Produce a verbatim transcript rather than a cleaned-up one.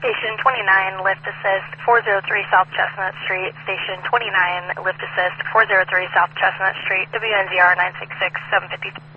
Station twenty-nine, lift assist, four oh three South Chestnut Street. Station twenty-nine, lift assist, four oh three South Chestnut Street, W N Z R nine six six, seven fifty.